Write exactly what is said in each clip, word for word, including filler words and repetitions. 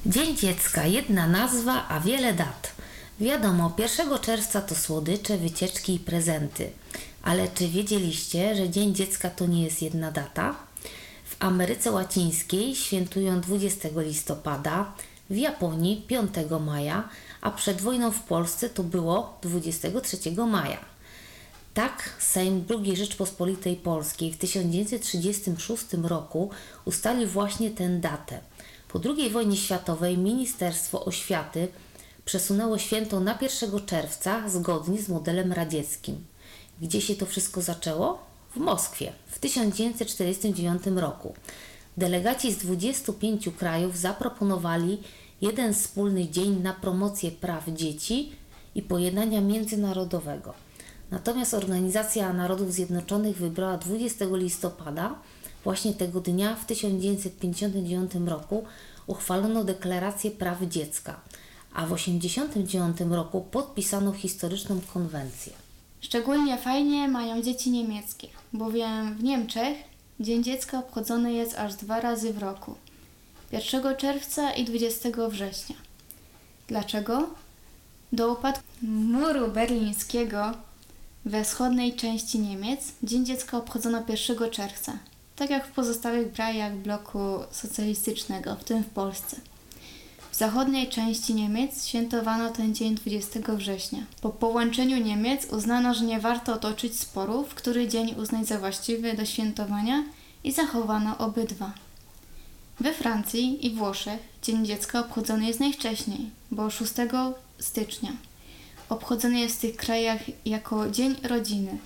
Dzień Dziecka, jedna nazwa, a wiele dat. Wiadomo, pierwszego czerwca to słodycze, wycieczki i prezenty. Ale czy wiedzieliście, że Dzień Dziecka to nie jest jedna data? W Ameryce Łacińskiej świętują dwudziestego listopada, w Japonii piątego maja, a przed wojną w Polsce to było dwudziestego trzeciego maja. Tak Sejm drugiej Rzeczpospolitej Polskiej w tysiąc dziewięćset trzydziestym szóstym roku ustalił właśnie tę datę. Po drugiej wojnie światowej Ministerstwo Oświaty przesunęło święto na pierwszego czerwca zgodnie z modelem radzieckim. Gdzie się to wszystko zaczęło? W Moskwie w tysiąc dziewięćset czterdziestym dziewiątym roku. Delegaci z dwudziestu pięciu krajów zaproponowali jeden wspólny dzień na promocję praw dzieci i pojednania międzynarodowego. Natomiast Organizacja Narodów Zjednoczonych wybrała dwudziestego listopada. Właśnie tego dnia w tysiąc dziewięćset pięćdziesiątym dziewiątym roku uchwalono Deklarację Praw Dziecka, a w tysiąc dziewięćset osiemdziesiątym dziewiątym roku podpisano historyczną konwencję. Szczególnie fajnie mają dzieci niemieckie, bowiem w Niemczech Dzień Dziecka obchodzony jest aż dwa razy w roku. pierwszego czerwca i dwudziestego września. Dlaczego? Do upadku muru berlińskiego we wschodniej części Niemiec Dzień Dziecka obchodzono pierwszego czerwca, tak jak w pozostałych krajach bloku socjalistycznego, w tym w Polsce. W zachodniej części Niemiec świętowano ten dzień dwudziestego września. Po połączeniu Niemiec uznano, że nie warto toczyć sporów, który dzień uznać za właściwy do świętowania i zachowano obydwa. We Francji i Włoszech Dzień Dziecka obchodzony jest najwcześniej, bo szóstego stycznia. Obchodzony jest w tych krajach jako Dzień Rodziny.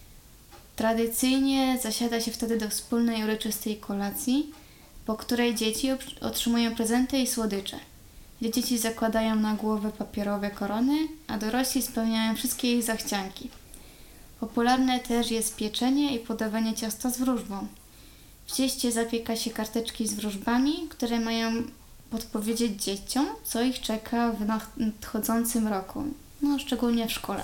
Tradycyjnie zasiada się wtedy do wspólnej uroczystej kolacji, po której dzieci otrzymują prezenty i słodycze. Dzieci zakładają na głowę papierowe korony, a dorośli spełniają wszystkie ich zachcianki. Popularne też jest pieczenie i podawanie ciasta z wróżbą. W cieście zapieka się karteczki z wróżbami, które mają podpowiedzieć dzieciom, co ich czeka w nadchodzącym roku, no szczególnie w szkole.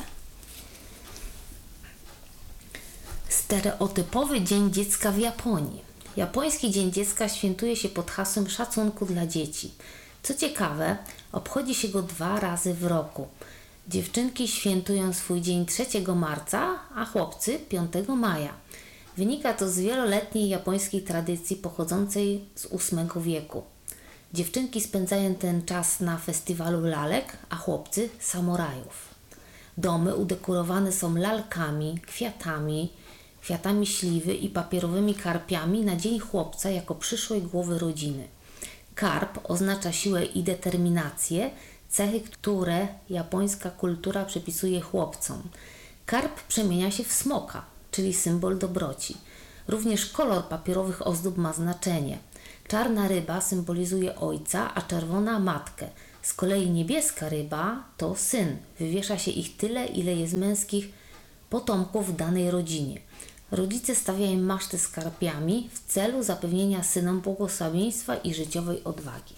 Stereotypowy Dzień Dziecka w Japonii. Japoński Dzień Dziecka świętuje się pod hasłem szacunku dla dzieci. Co ciekawe, obchodzi się go dwa razy w roku. Dziewczynki świętują swój dzień trzeciego marca, a chłopcy piątego maja. Wynika to z wieloletniej japońskiej tradycji pochodzącej z ósmego wieku. Dziewczynki spędzają ten czas na festiwalu lalek, a chłopcy samurajów. Domy udekorowane są lalkami, kwiatami, kwiatami śliwy i papierowymi karpiami na dzień chłopca jako przyszłej głowy rodziny. Karp oznacza siłę i determinację, cechy, które japońska kultura przypisuje chłopcom. Karp przemienia się w smoka, czyli symbol dobroci. Również kolor papierowych ozdób ma znaczenie. Czarna ryba symbolizuje ojca, a czerwona matkę. Z kolei niebieska ryba to syn. Wywiesza się ich tyle, ile jest męskich potomków w danej rodzinie. Rodzice stawiają maszty z karpiami w celu zapewnienia synom błogosławieństwa i życiowej odwagi.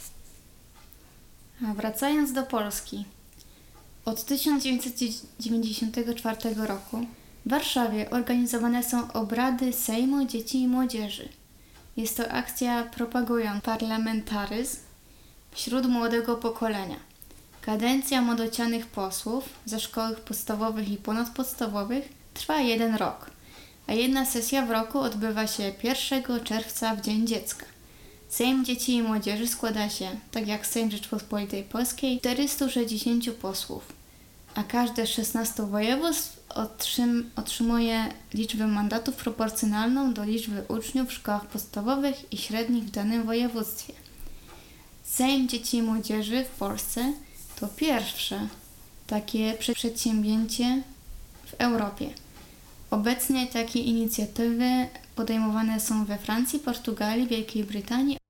A wracając do Polski. Od tysiąc dziewięćset dziewięćdziesiątego czwartego roku w Warszawie organizowane są obrady Sejmu Dzieci i Młodzieży. Jest to akcja propagująca parlamentaryzm wśród młodego pokolenia. Kadencja młodocianych posłów ze szkoły podstawowych i ponadpodstawowych trwa jeden rok, a jedna sesja w roku odbywa się pierwszego czerwca w Dzień Dziecka. Sejm Dzieci i Młodzieży składa się, tak jak Sejm Rzeczypospolitej Polskiej, czterystu sześćdziesięciu posłów, a każde z szesnastu województw otrzym, otrzymuje liczbę mandatów proporcjonalną do liczby uczniów w szkołach podstawowych i średnich w danym województwie. Sejm Dzieci i Młodzieży w Polsce to pierwsze takie przedsięwzięcie w Europie. Obecnie takie inicjatywy podejmowane są we Francji, Portugalii, Wielkiej Brytanii